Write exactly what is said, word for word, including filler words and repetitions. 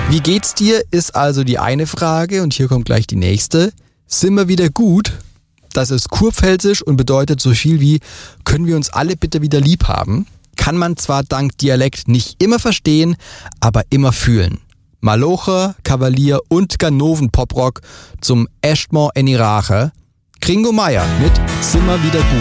Wie geht's dir, ist also die eine Frage und hier kommt gleich die nächste. Sind wir wieder gut? Das ist kurpfälzisch und bedeutet so viel wie, können wir uns alle bitte wieder lieb haben? Kann man zwar dank Dialekt nicht immer verstehen, aber immer fühlen. Malocher, Kavalier und Ganoven-Poprock zum Echtmar Eni Rache. Gringo Meier mit Sind wir wieder gut?